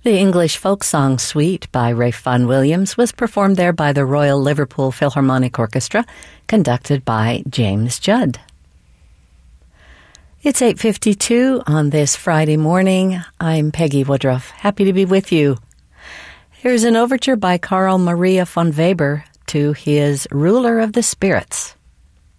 The English folk song Suite by Ralph Vaughan Williams was performed there by the Royal Liverpool Philharmonic Orchestra, conducted by James Judd. It's 8:52 on this Friday morning. I'm Peggy Woodruff, happy to be with you. Here's an overture by Carl Maria von Weber to his Ruler of the Spirits.